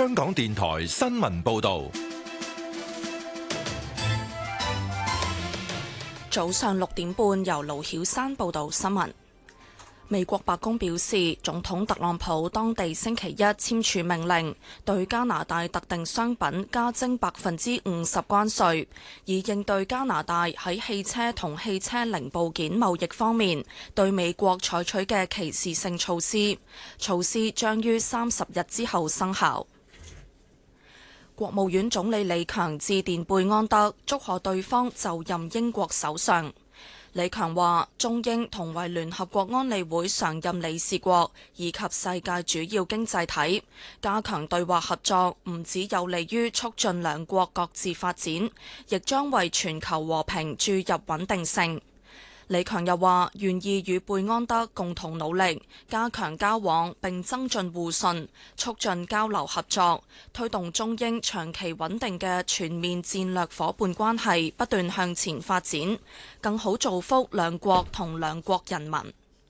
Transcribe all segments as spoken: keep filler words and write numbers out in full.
香港電台新聞報道。 早上六點半，由盧曉山報道新聞。美國白宮表示，總統特朗普當地星期一簽署命令，對加拿大特定商品加徵百分之五十關稅，以應對加拿大喺汽車同汽車零部件貿易方面對美國採取嘅歧視性措施。措施將於三十日之後生效。國務院總理李強致電貝安德，祝賀對方就任英國首相。李強話：中英同為聯合國安理會常任理事國以及世界主要經濟體，加強對話合作，唔只有利於促進兩國各自發展，亦將為全球和平注入穩定性。李強又話：願意與貝安德共同努力，加強交往並增進互信，促進交流合作，推動中英長期穩定嘅全面戰略夥伴關係不斷向前發展，更好造福兩國同兩國人民。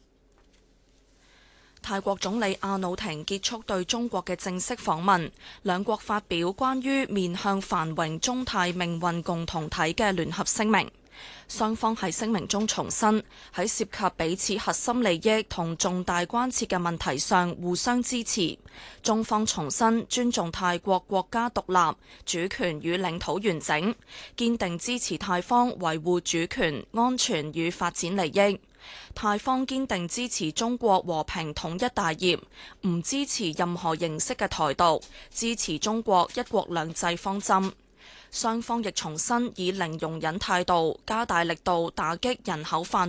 泰國總理阿努廷結束對中國嘅正式訪問，兩國發表關於面向繁榮中泰命運共同體嘅聯合聲明。雙方喺聲明中重申，喺涉及彼此核心利益同重大關切嘅問題上互相支持。中方重申尊重泰國國家獨立、主權與領土完整，堅定支持泰方維護主權、安全與發展利益。泰方堅定支持中國和平統一大業，唔支持任何形式嘅台獨，支持中國一國兩制方針。雙方亦重申以零容忍態度，加大力度打擊人口販